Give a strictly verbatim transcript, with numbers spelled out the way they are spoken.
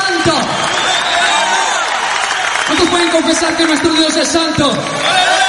santo? ¿Cuántos pueden confesar que nuestro Dios es santo?